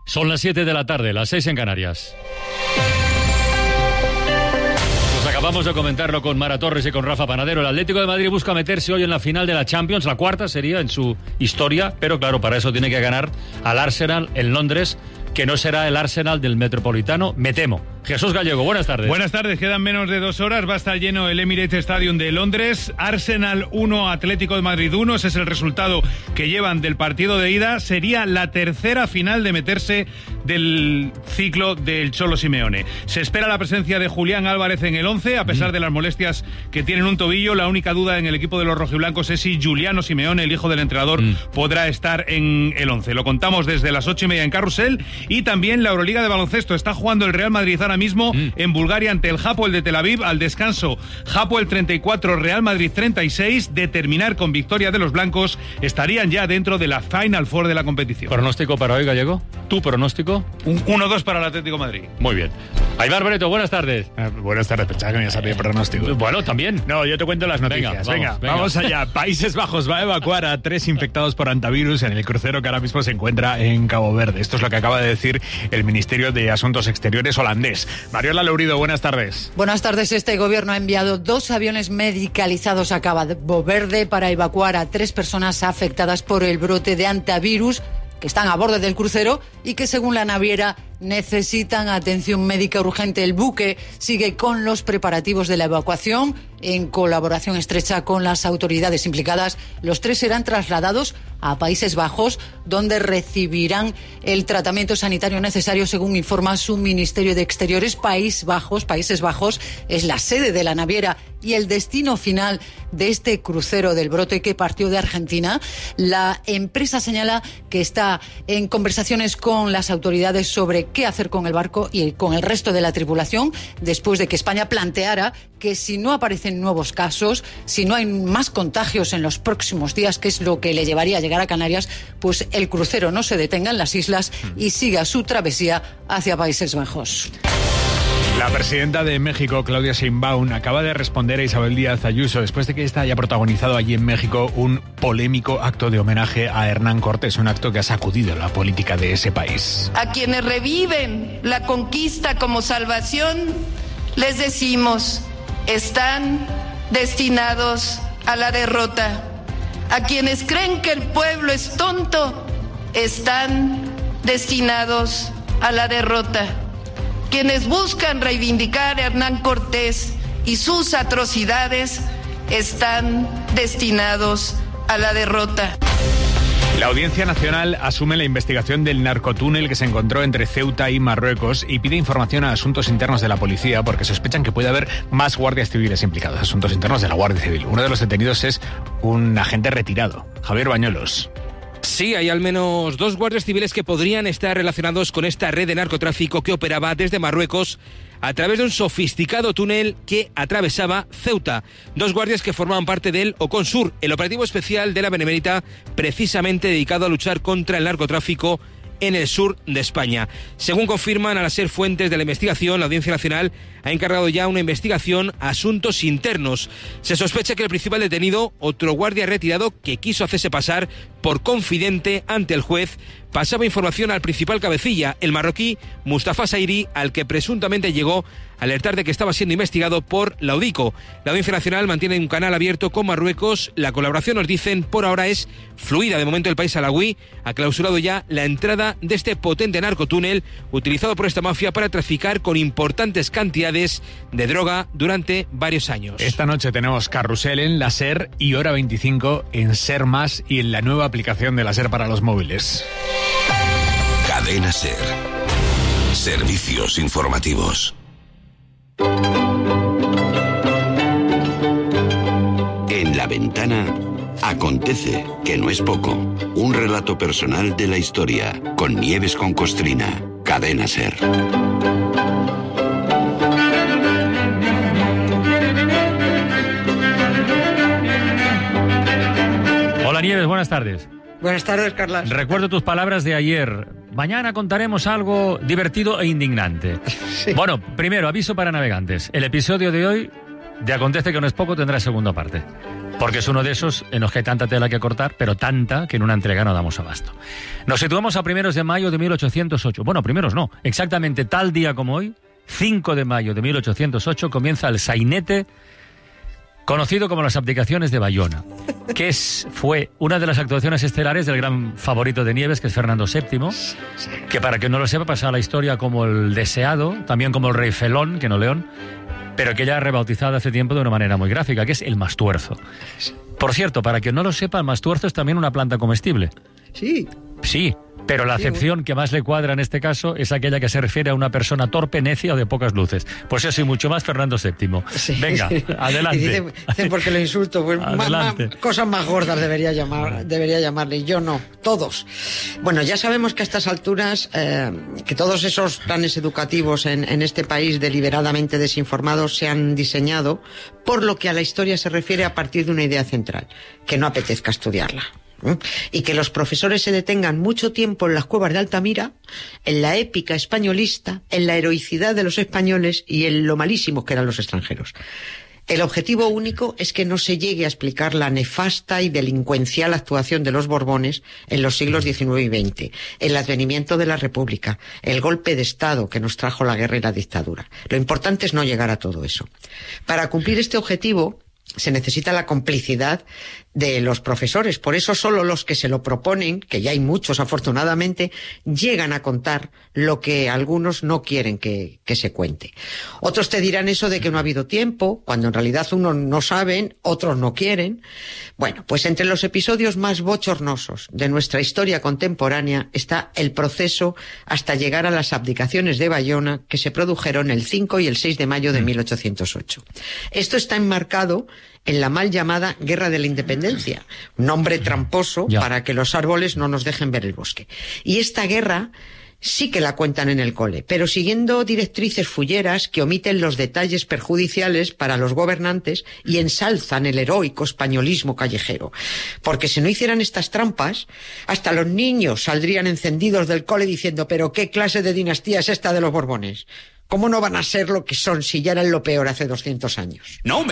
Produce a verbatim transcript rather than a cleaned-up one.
Son las siete de la tarde, las seis en Canarias. Pues acabamos de comentarlo con Mara Torres y con Rafa Panadero. El Atlético de Madrid busca meterse hoy en la final de la Champions, la cuarta sería en su historia, pero claro, para eso tiene que ganar al Arsenal en Londres, que no será el Arsenal del Metropolitano, me temo. Jesús Gallego, buenas tardes. Buenas tardes, quedan menos de dos horas, va a estar lleno el Emirates Stadium de Londres. Arsenal uno, Atlético de Madrid uno, ese es el resultado que llevan del partido de ida. Sería la tercera final de meterse del ciclo del Cholo Simeone. Se espera la presencia de Julián Álvarez en el once, a pesar mm. de las molestias que tiene en un tobillo. La única duda en el equipo de los rojiblancos es si Giuliano Simeone, el hijo del entrenador, mm. podrá estar en el once. Lo contamos desde las ocho y media en Carrusel. Y también la Euroliga de baloncesto. Está jugando el Real Madrid ahora mismo mm. en Bulgaria ante el Hapoel de Tel Aviv. Al descanso, Hapoel treinta y cuatro, Real Madrid treinta y seis. De terminar con victoria de los blancos, estarían ya dentro de la Final Four de la competición. ¿Pronóstico para hoy, Gallego? ¿Tu pronóstico? Un uno dos para el Atlético de Madrid. Muy bien. Aimar Breto, buenas tardes. Eh, buenas tardes, pensaba que me ibas a pedir pronóstico. Bueno, también. No, yo te cuento las noticias. Venga, vamos, venga, venga. vamos allá. Países Bajos va a evacuar a tres infectados por antivirus en el crucero que ahora mismo se encuentra en Cabo Verde. Esto es lo que acaba de decir el Ministerio de Asuntos Exteriores holandés. Mariola Lourido, buenas tardes. Buenas tardes. Este gobierno ha enviado dos aviones medicalizados a Cabo Verde para evacuar a tres personas afectadas por el brote de antivirus que están a bordo del crucero y que, según la naviera, necesitan atención médica urgente. El buque sigue con los preparativos de la evacuación en colaboración estrecha con las autoridades implicadas. Los tres serán trasladados a Países Bajos, donde recibirán el tratamiento sanitario necesario, según informa su Ministerio de Exteriores. País Bajos, Países Bajos es la sede de la naviera y el destino final de este crucero del brote que partió de Argentina. La empresa señala que está en conversaciones con las autoridades sobre qué hacer con el barco y con el resto de la tripulación, después de que España planteara que si no aparecen nuevos casos, si no hay más contagios en los próximos días, que es lo que le llevaría a llegar a Canarias, pues el crucero no se detenga en las islas y siga su travesía hacia Países Bajos. La presidenta de México, Claudia Sheinbaum, acaba de responder a Isabel Díaz Ayuso después de que ésta haya protagonizado allí en México un polémico acto de homenaje a Hernán Cortés, un acto que ha sacudido la política de ese país. A quienes reviven la conquista como salvación, les decimos, están destinados a la derrota. A quienes creen que el pueblo es tonto, están destinados a la derrota. Quienes buscan reivindicar a Hernán Cortés y sus atrocidades están destinados a la derrota. La Audiencia Nacional asume la investigación del narcotúnel que se encontró entre Ceuta y Marruecos y pide información a asuntos internos de la policía porque sospechan que puede haber más guardias civiles implicados. Asuntos internos de la Guardia Civil. Uno de los detenidos es un agente retirado, Javier Bañuelos. Sí, hay al menos dos guardias civiles que podrían estar relacionados con esta red de narcotráfico que operaba desde Marruecos a través de un sofisticado túnel que atravesaba Ceuta. Dos guardias que formaban parte del Oconsur, el operativo especial de la Benemérita, precisamente dedicado a luchar contra el narcotráfico en el sur de España. Según confirman a las ser fuentes de la investigación, la Audiencia Nacional ha encargado ya una investigación a asuntos internos. Se sospecha que el principal detenido, otro guardia retirado que quiso hacerse pasar por confidente ante el juez, pasaba información al principal cabecilla, el marroquí Mustafa Sairi, al que presuntamente llegó a alertar de que estaba siendo investigado por la UDICO. La Audiencia Nacional mantiene un canal abierto con Marruecos. La colaboración, nos dicen, por ahora es fluida. De momento el país alauí ha clausurado ya la entrada de este potente narcotúnel utilizado por esta mafia para traficar con importantes cantidades de droga durante varios años. Esta noche tenemos Carrusel en la SER y Hora veinticinco en SER Más y en la nueva aplicación de la SER para los móviles. Cadena SER. Servicios informativos. En La Ventana acontece, que no es poco, un relato personal de la historia con Nieves con Costrina. Cadena SER. Hola Nieves, buenas tardes. Buenas tardes, Carlas. Recuerdo tus palabras de ayer. Mañana contaremos algo divertido e indignante. Sí. Bueno, primero, aviso para navegantes. El episodio de hoy, de Acontece que no es poco, tendrá segunda parte. Porque es uno de esos en los que hay tanta tela que cortar, pero tanta que en una entrega no damos abasto. Nos situamos a primeros de mayo de mil ochocientos ocho. Bueno, primeros no. Exactamente tal día como hoy, cinco de mayo de mil ochocientos ocho, comienza el sainete conocido como las abdicaciones de Bayona, que es, fue una de las actuaciones estelares del gran favorito de Nieves, que es Fernando séptimo, que para que no lo sepa pasa a la historia como el deseado, también como el rey felón, que no león, pero que ya ha rebautizado hace tiempo de una manera muy gráfica, que es el mastuerzo. Por cierto, para que no lo sepa, el mastuerzo es también una planta comestible. Sí. Sí, pero la acepción que más le cuadra en este caso es aquella que se refiere a una persona torpe, necia o de pocas luces. Pues eso y mucho más, Fernando séptimo. Sí. Venga, adelante. Y dicen, dicen porque lo insulto, pues más, más, cosas más gordas debería llamar, debería llamarle, y yo no, todos. Bueno, ya sabemos que a estas alturas, eh, que todos esos planes educativos en, en este país deliberadamente desinformados se han diseñado por lo que a la historia se refiere a partir de una idea central, que no apetezca estudiarla. Y que los profesores se detengan mucho tiempo en las cuevas de Altamira, en la épica españolista, en la heroicidad de los españoles y en lo malísimos que eran los extranjeros. El objetivo único es que no se llegue a explicar la nefasta y delincuencial actuación de los Borbones en los siglos diecinueve y veinte, el advenimiento de la República, el golpe de Estado que nos trajo la guerra y la dictadura. Lo importante es no llegar a todo eso. Para cumplir este objetivo se necesita la complicidad de los profesores. Por eso solo los que se lo proponen, que ya hay muchos afortunadamente, llegan a contar lo que algunos no quieren que, que se cuente. Otros te dirán eso de que no ha habido tiempo, cuando en realidad unos no saben, otros no quieren. Bueno, pues entre los episodios más bochornosos de nuestra historia contemporánea está el proceso hasta llegar a las abdicaciones de Bayona, que se produjeron el cinco y el seis de mayo de mil ochocientos ocho. Esto está enmarcado en la mal llamada Guerra de la Independencia, nombre tramposo ya. Para que los árboles no nos dejen ver el bosque. Y esta guerra sí que la cuentan en el cole, pero siguiendo directrices fulleras que omiten los detalles perjudiciales para los gobernantes y ensalzan el heroico españolismo callejero. Porque si no hicieran estas trampas, hasta los niños saldrían encendidos del cole diciendo «¿Pero qué clase de dinastía es esta de los Borbones? ¿Cómo no van a ser lo que son si ya eran lo peor hace doscientos años?» No me